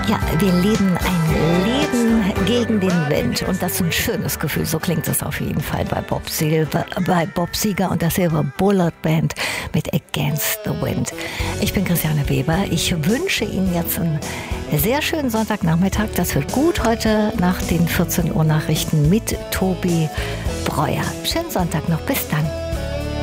Ja, wir leben ein Leben gegen den Wind und das ist ein schönes Gefühl. So klingt es auf jeden Fall bei Bob Seger und der Silver Bullet Band mit Against the Wind. Ich bin Christiane Weber. Ich wünsche Ihnen jetzt einen sehr schönen Sonntagnachmittag. Das wird gut heute nach den 14 Uhr Nachrichten mit Tobi Breuer. Schönen Sonntag noch. Bis dann.